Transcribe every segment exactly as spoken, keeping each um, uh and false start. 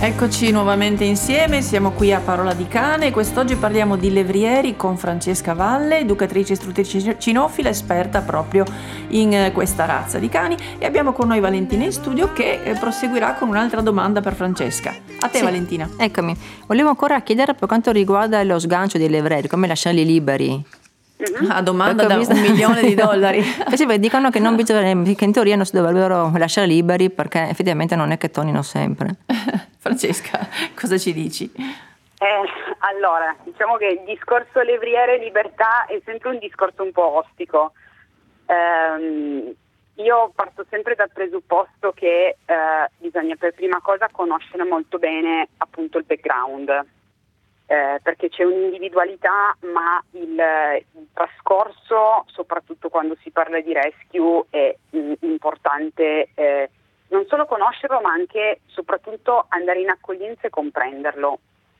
Eccoci nuovamente insieme, siamo qui a Parola di Cane e quest'oggi parliamo di levrieri con Francesca Valle, educatrice e istruttrice cinofila, esperta proprio in questa razza di cani, e abbiamo con noi Valentina in studio che proseguirà con un'altra domanda per Francesca. A te, sì, Valentina. Eccomi, volevo ancora chiedere per quanto riguarda lo sgancio dei levrieri, come lasciarli liberi. Mm-hmm. Ah, domanda da visto... un milione di dollari. Sì, beh, dicono che, non bisogna, che in teoria non si dovrebbero lasciare liberi perché effettivamente non è che tornino sempre. Francesca, cosa ci dici? Eh, allora, diciamo che il discorso levriere e libertà è sempre un discorso un po' ostico. Um, io parto sempre dal presupposto che uh, bisogna per prima cosa conoscere molto bene appunto il background. Eh, perché c'è un'individualità, ma il, il trascorso, soprattutto quando si parla di rescue, è mh, importante eh, non solo conoscerlo, ma anche soprattutto andare in accoglienza e comprenderlo.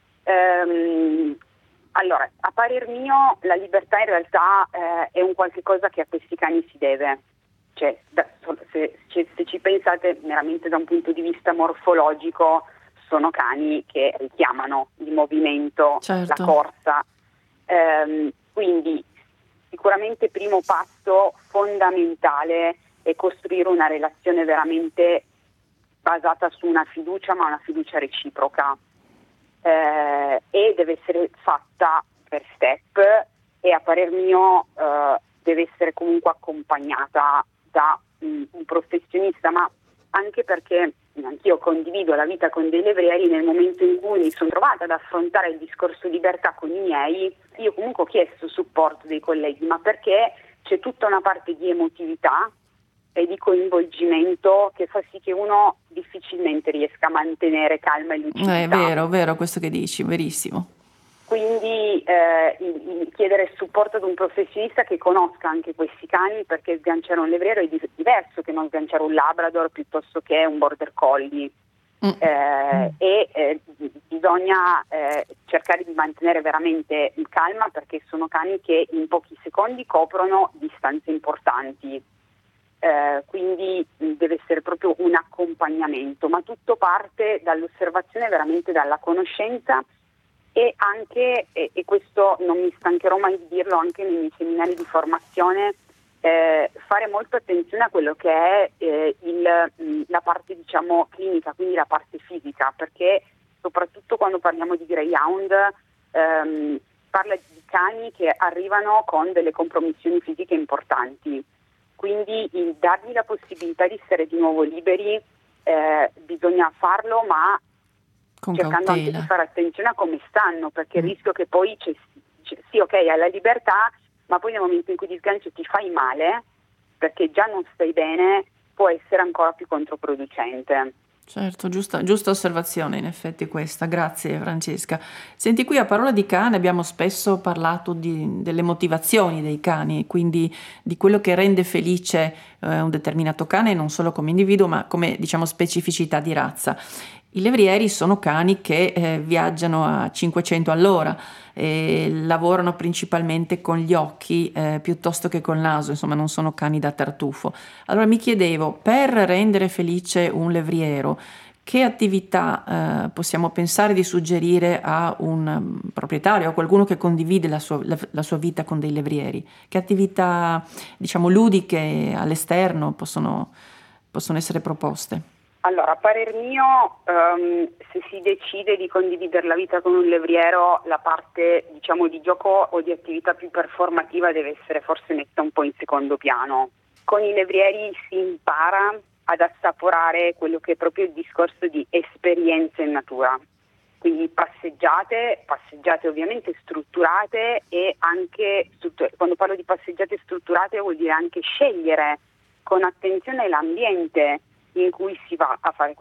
Ehm, allora, a parer mio, la libertà in realtà eh, è un qualche cosa che a questi cani si deve. Cioè, da, se, se, se ci pensate meramente da un punto di vista morfologico, sono cani che richiamano il movimento, certo, la corsa, ehm, quindi sicuramente primo passo fondamentale è costruire una relazione veramente basata su una fiducia, ma una fiducia reciproca, eh, e deve essere fatta per step e a parer mio eh, deve essere comunque accompagnata da um, un professionista, ma anche perché anch'io condivido la vita con dei levrieri. Nel momento in cui mi sono trovata ad affrontare il discorso libertà con i miei, io comunque ho chiesto supporto dei colleghi, ma perché c'è tutta una parte di emotività e di coinvolgimento che fa sì che uno difficilmente riesca a mantenere calma e lucidità. È vero, vero questo che dici, verissimo. Quindi eh, il, il chiedere il supporto ad un professionista che conosca anche questi cani, perché sganciare un levriero è di, diverso che non sganciare un Labrador piuttosto che un Border Collie. Mm. Eh, e eh, bisogna eh, cercare di mantenere veramente il calma, perché sono cani che in pochi secondi coprono distanze importanti. Eh, quindi mh, deve essere proprio un accompagnamento, ma tutto parte dall'osservazione, veramente dalla conoscenza. E anche, e, e questo non mi stancherò mai di dirlo anche nei miei seminari di formazione, eh, fare molto attenzione a quello che è eh, il, mh, la parte diciamo clinica, quindi la parte fisica, perché soprattutto quando parliamo di greyhound ehm, parla di cani che arrivano con delle compromissioni fisiche importanti, quindi il dargli la possibilità di essere di nuovo liberi eh, bisogna farlo, ma con cercando cautela, anche di fare attenzione a come stanno, perché mm. il rischio che poi c'è, c'è, sì, ok, hai la libertà, ma poi nel momento in cui ti sganci ti fai male, perché già non stai bene, può essere ancora più controproducente. Certo, giusta, giusta osservazione in effetti questa, grazie Francesca. Senti, qui a Parola di Cane abbiamo spesso parlato di, delle motivazioni dei cani, quindi di quello che rende felice eh, un determinato cane, non solo come individuo ma come diciamo specificità di razza. I levrieri sono cani che eh, viaggiano a cinquecento all'ora e lavorano principalmente con gli occhi eh, piuttosto che col naso, insomma non sono cani da tartufo. Allora mi chiedevo, per rendere felice un levriero, che attività eh, possiamo pensare di suggerire a un um, proprietario, a qualcuno che condivide la sua, la, la sua vita con dei levrieri? Che attività diciamo ludiche all'esterno possono, possono essere proposte? Allora, a parer mio, um, se si decide di condividere la vita con un levriero, la parte diciamo di gioco o di attività più performativa deve essere forse messa un po' in secondo piano. Con i levrieri si impara ad assaporare quello che è proprio il discorso di esperienze in natura. Quindi passeggiate, passeggiate ovviamente strutturate, e anche, quando parlo di passeggiate strutturate vuol dire anche scegliere con attenzione l'ambiente in cui si va a fare